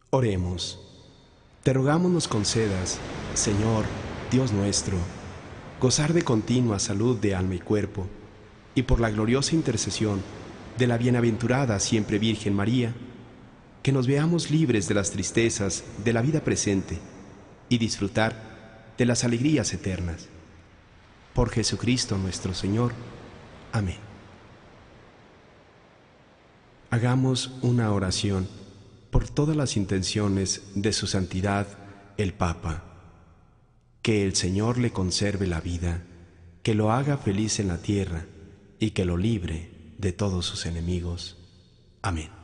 Oremos. Te rogamos nos concedas, Señor, Dios nuestro, gozar de continua salud de alma y cuerpo, y por la gloriosa intercesión de la bienaventurada siempre Virgen María, que nos veamos libres de las tristezas de la vida presente y disfrutar de las alegrías eternas. Por Jesucristo nuestro Señor. Amén. Hagamos una oración por todas las intenciones de su santidad el Papa. Que el Señor le conserve la vida, que lo haga feliz en la tierra y que lo libre de todos sus enemigos. Amén.